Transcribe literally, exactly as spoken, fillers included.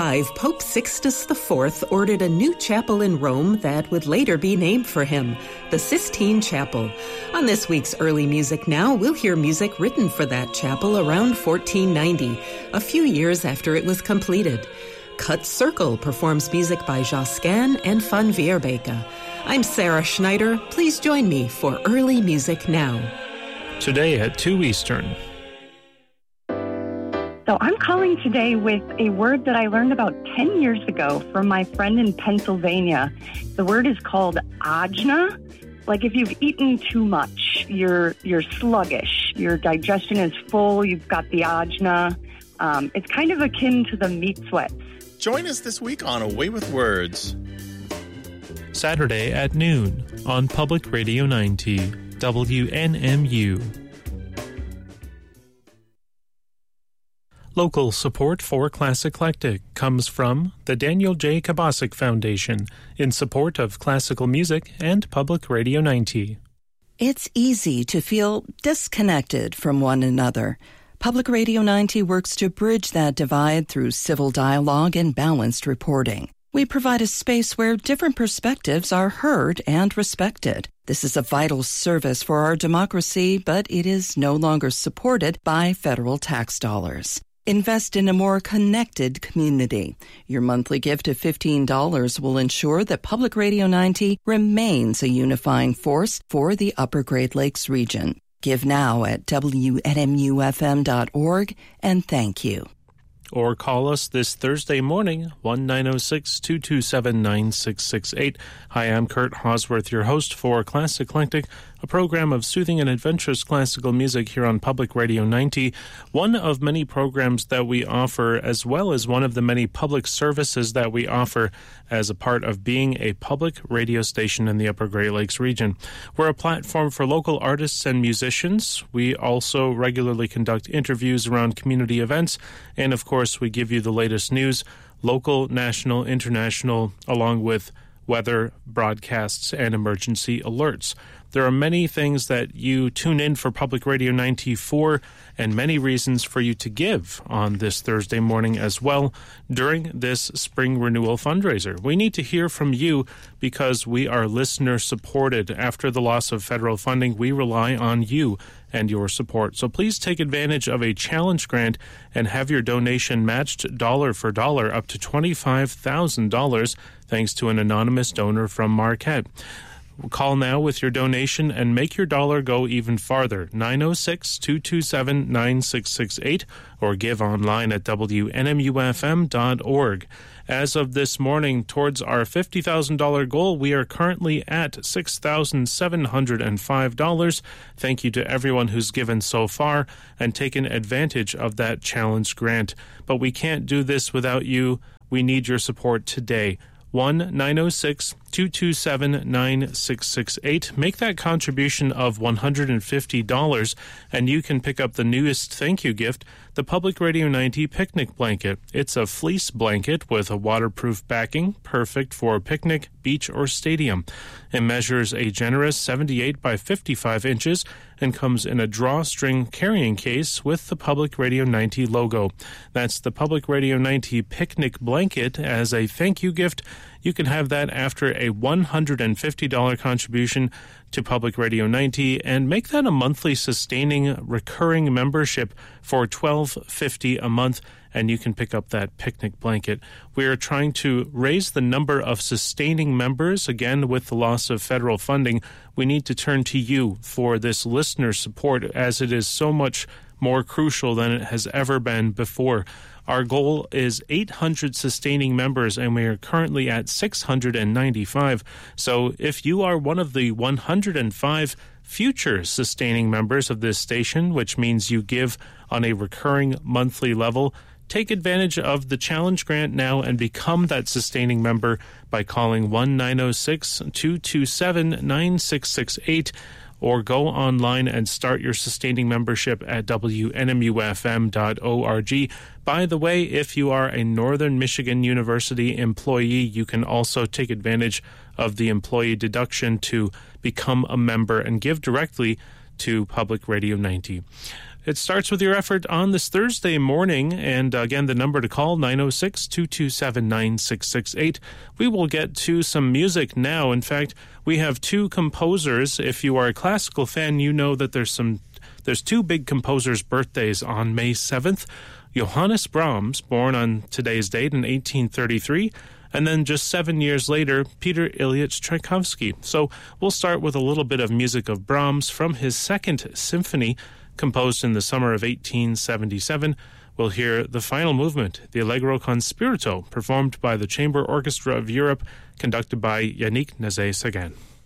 five, Pope Sixtus the Fourth ordered a new chapel in Rome that would later be named for him, the Sistine Chapel. On this week's Early Music Now, we'll hear music written for that chapel around fourteen ninety, a few years after it was completed. Cut Circle performs music by Josquin and Van Weerbeke. I'm Sarah Schneider. Please join me for Early Music Now. Today at two Eastern. So I'm calling today with a word that I learned about ten years ago from my friend in Pennsylvania. The word is called ajna. Like if you've eaten too much, you're you're sluggish. Your digestion is full. You've got the ajna. Um, it's kind of akin to the meat sweats. Join us this week on Away with Words. Saturday at noon on Public Radio ninety, W N M U. Local support for Classic Eclectic comes from the Daniel J. Kabasic Foundation in support of classical music and Public Radio ninety. It's easy to feel disconnected from one another. Public Radio ninety works to bridge that divide through civil dialogue and balanced reporting. We provide a space where different perspectives are heard and respected. This is a vital service for our democracy, but it is no longer supported by federal tax dollars. Invest in a more connected community. Your monthly gift of fifteen dollars will ensure that Public Radio ninety remains a unifying force for the Upper Great Lakes region. Give now at W N M U F M dot org, and thank you. Or call us this Thursday morning, one nine zero six, two two seven, nine six six eight. Hi, I'm Kurt Hosworth, your host for Classic Eclectic, a program of soothing and adventurous classical music here on Public Radio ninety, one of many programs that we offer, as well as one of the many public services that we offer as a part of being a public radio station in the Upper Great Lakes region. We're a platform for local artists and musicians. We also regularly conduct interviews around community events, and of course, we give you the latest news, local, national, international, along with weather, broadcasts, and emergency alerts. There are many things that you tune in for Public Radio ninety for, and many reasons for you to give on this Thursday morning as well during this spring renewal fundraiser. We need to hear from you because we are listener supported. After the loss of federal funding, we rely on you and your support. So please take advantage of a challenge grant and have your donation matched dollar for dollar up to twenty-five thousand dollars thanks to an anonymous donor from Marquette. Call now with your donation and make your dollar go even farther, nine zero six, two two seven, nine six six eight, or give online at W N M U F M dot org. As of this morning, towards our fifty thousand dollars goal, we are currently at six thousand seven hundred five dollars. Thank you to everyone who's given so far and taken advantage of that challenge grant. But we can't do this without you. We need your support today. one nine zero six, two two seven, nine six six eight. Make that contribution of one hundred fifty dollars, and you can pick up the newest thank you gift, the Public Radio ninety Picnic Blanket. It's a fleece blanket with a waterproof backing, perfect for a picnic, beach, or stadium. It measures a generous seventy-eight by fifty-five inches and comes in a drawstring carrying case with the Public Radio ninety logo. That's the Public Radio ninety Picnic Blanket as a thank you gift. You can have that after a one hundred fifty dollars contribution to Public Radio ninety and make that a monthly sustaining recurring membership for twelve fifty a month, and you can pick up that picnic blanket. We are trying to raise the number of sustaining members. Again, with the loss of federal funding, we need to turn to you for this listener support, as it is so much more crucial than it has ever been before. Our goal is eight hundred sustaining members, and we are currently at six hundred ninety-five. So if you are one of the one hundred five future sustaining members of this station, which means you give on a recurring monthly level, take advantage of the challenge grant now and become that sustaining member by calling one nine zero six, two two seven, nine six six eight. Or go online and start your sustaining membership at W N M U F M dot org. By the way, if you are a Northern Michigan University employee, you can also take advantage of the employee deduction to become a member and give directly to Public Radio ninety. It starts with your effort on this Thursday morning, and again, the number to call, nine oh six, two two seven, nine six six eight. We will get to some music now. In fact, we have two composers. If you are a classical fan, you know that there's some there's two big composers' birthdays on May seventh. Johannes Brahms, born on today's date in eighteen thirty-three, and then just seven years later, Peter Ilyich Tchaikovsky. So we'll start with a little bit of music of Brahms from his second symphony, composed in the summer of eighteen seventy-seven. We'll hear the final movement, the Allegro con Spirito, performed by the Chamber Orchestra of Europe, conducted by Yannick Nézet-Séguin.